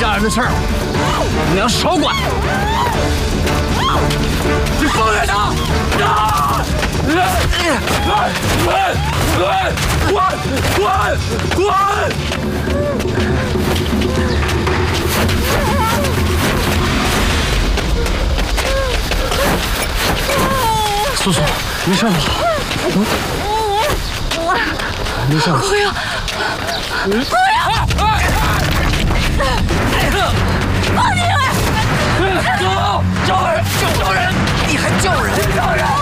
家人的事儿，你们要少管。你放开他！滚！素素，没事吧？没事。不要！放进来！走！救人！你还救人！救人！